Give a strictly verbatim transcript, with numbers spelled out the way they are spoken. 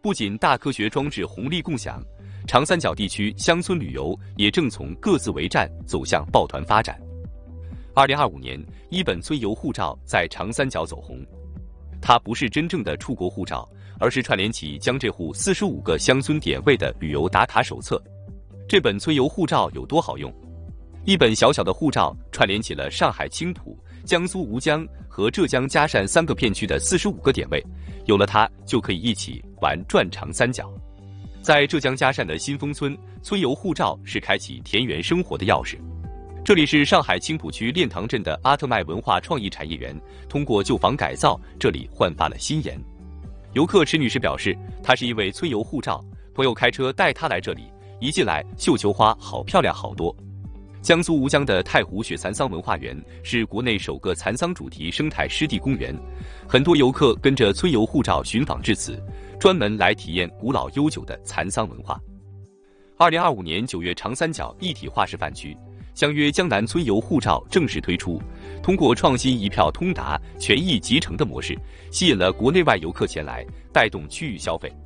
不仅大科学装置红利共享，长三角地区乡村旅游也正从各自为战走向抱团发展。二零二五年，一本村游护照在长三角走红。它不是真正的出国护照，而是串联起江浙沪四十五个乡村点位的旅游打卡手册。这本村游护照有多好用？一本小小的护照串联起了上海青浦、江苏吴江和浙江嘉善三个片区的四十五个点位，有了它就可以一起玩转长三角。在浙江嘉善的新丰村，村游护照是开启田园生活的钥匙。这里是上海青浦区练塘镇的阿特麦文化创意产业园，通过旧房改造，这里焕发了新颜。游客池女士表示，她是一位村游护照，朋友开车带她来这里，一进来绣球花好漂亮好多。江苏吴江的太湖雪蚕桑文化园是国内首个蚕桑主题生态湿地公园，很多游客跟着村游护照寻访至此，专门来体验古老悠久的蚕桑文化。二零二五年九月，长三角一体化示范区相约江南村游护照正式推出，通过创新一票通达、权益集成的模式，吸引了国内外游客前来，带动区域消费。